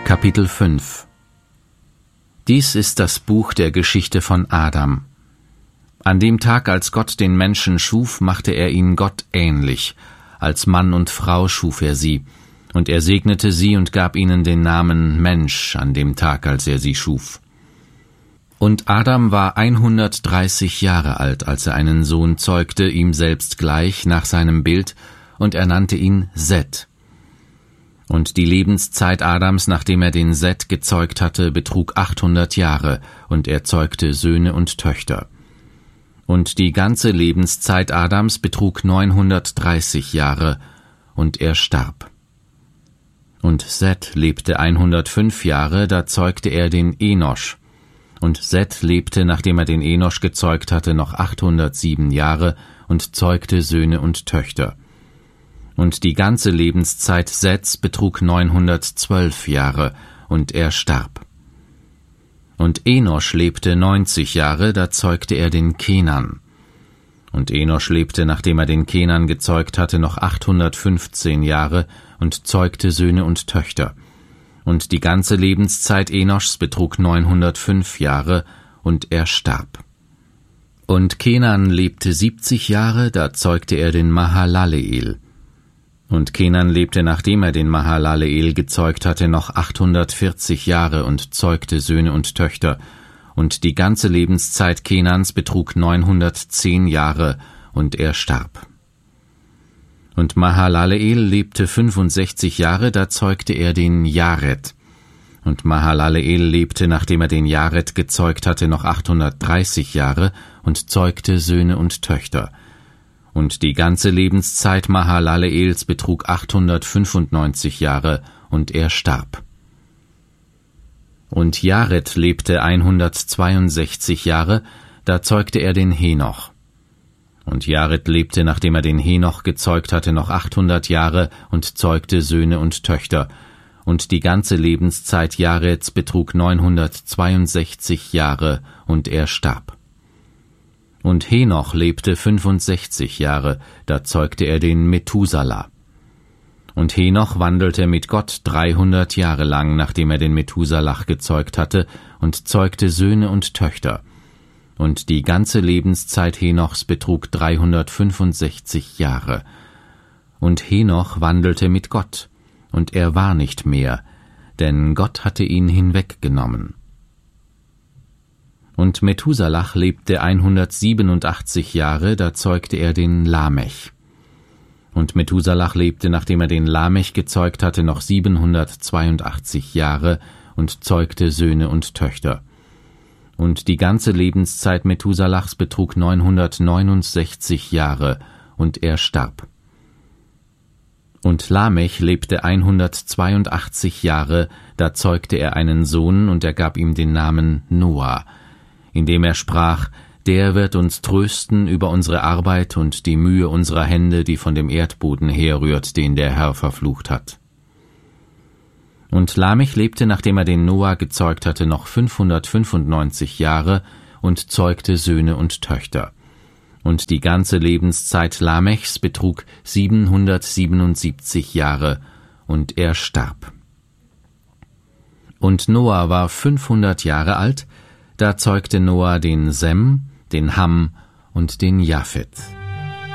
Kapitel 5. Dies ist das Buch der Geschichte von Adam. An dem Tag, als Gott den Menschen schuf, machte er ihn Gott ähnlich. Als Mann und Frau schuf er sie. Und er segnete sie und gab ihnen den Namen Mensch an dem Tag, als er sie schuf. Und Adam war 130 Jahre alt, als er einen Sohn zeugte, ihm selbst gleich, nach seinem Bild, und er nannte ihn Seth. Und die Lebenszeit Adams, nachdem er den Seth gezeugt hatte, betrug 800 Jahre, und er zeugte Söhne und Töchter. Und die ganze Lebenszeit Adams betrug 930 Jahre, und er starb. Und Seth lebte 105 Jahre, da zeugte er den Enosch. Und Seth lebte, nachdem er den Enosch gezeugt hatte, noch 807 Jahre und zeugte Söhne und Töchter. Und die ganze Lebenszeit Seths betrug 912 Jahre, und er starb. Und Enosch lebte 90 Jahre, da zeugte er den Kenan. Und Enosch lebte, nachdem er den Kenan gezeugt hatte, noch 815 Jahre und zeugte Söhne und Töchter. Und die ganze Lebenszeit Enoschs betrug 905 Jahre, und er starb. Und Kenan lebte 70 Jahre, da zeugte er den Mahalaleel. Und Kenan lebte, nachdem er den Mahalaleel gezeugt hatte, noch 840 Jahre und zeugte Söhne und Töchter. Und die ganze Lebenszeit Kenans betrug 910 Jahre, und er starb. Und Mahalaleel lebte 65 Jahre, da zeugte er den Jared. Und Mahalaleel lebte, nachdem er den Jared gezeugt hatte, noch 830 Jahre und zeugte Söhne und Töchter. Und die ganze Lebenszeit Mahalaleels betrug 895 Jahre, und er starb. Und Jared lebte 162 Jahre, da zeugte er den Henoch. Und Jared lebte, nachdem er den Henoch gezeugt hatte, noch 800 Jahre und zeugte Söhne und Töchter. Und die ganze Lebenszeit Jareds betrug 962 Jahre, und er starb. Und Henoch lebte 65 Jahre, da zeugte er den Methuselah. Und Henoch wandelte mit Gott 300 Jahre lang, nachdem er den Methuselah gezeugt hatte, und zeugte Söhne und Töchter. Und die ganze Lebenszeit Henochs betrug 365 Jahre. Und Henoch wandelte mit Gott, und er war nicht mehr, denn Gott hatte ihn hinweggenommen. Und Methuselah lebte 187 Jahre, da zeugte er den Lamech. Und Methuselah lebte, nachdem er den Lamech gezeugt hatte, noch 782 Jahre und zeugte Söhne und Töchter. Und die ganze Lebenszeit Methuselahs betrug 969 Jahre, und er starb. Und Lamech lebte 182 Jahre, da zeugte er einen Sohn, und er gab ihm den Namen Noah, indem er sprach: Der wird uns trösten über unsere Arbeit und die Mühe unserer Hände, die von dem Erdboden herrührt, den der Herr verflucht hat. Und Lamech lebte, nachdem er den Noah gezeugt hatte, noch 595 Jahre und zeugte Söhne und Töchter. Und die ganze Lebenszeit Lamechs betrug 777 Jahre, und er starb. Und Noah war 500 Jahre alt, da zeugte Noah den Sem, den Ham und den Japhet.